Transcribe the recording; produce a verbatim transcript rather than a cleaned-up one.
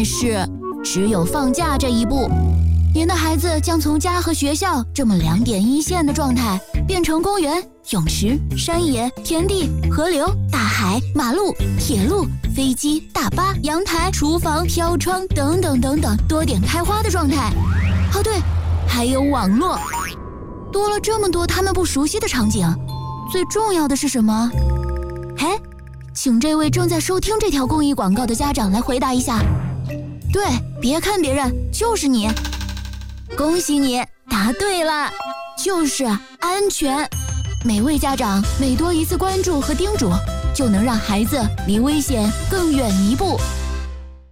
但是只有放假这一步，您的孩子将从家和学校这么两点一线的状态，变成公园、泳池、山野、田地、河流、大海、马路、铁路、飞机、大巴、阳台、厨房、飘窗等等等等多点开花的状态。哦对，还有网络，多了这么多他们不熟悉的场景。最重要的是什么？哎，请这位正在收听这条公益广告的家长来回答一下。对，别看别人，就是你。恭喜你答对了，就是安全。每位家长每多一次关注和叮嘱，就能让孩子离危险更远一步。